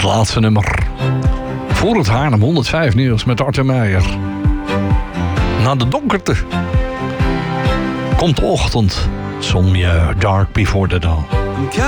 laatste nummer. Voor het Haarlem 105 nieuws met Arthur Meijer. Na de donkerte komt de ochtend. Some dark before the dawn. I'm